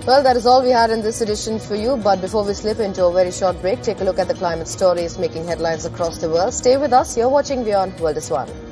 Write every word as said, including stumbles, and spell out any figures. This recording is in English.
Well, that is all we had in this edition for you. But before we slip into a very short break, take a look at the climate stories making headlines across the world. Stay with us. You're watching Beyond World is One.